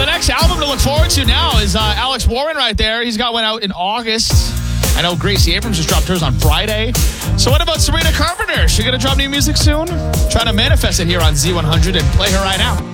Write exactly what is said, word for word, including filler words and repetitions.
the next album to look forward to now is uh, Alex Warren right there. He's got one out in August. I know Gracie Abrams just dropped hers on Friday. So what about Sabrina Carpenter? She going to drop new music soon? Trying to manifest it here on Z one hundred and play her right now.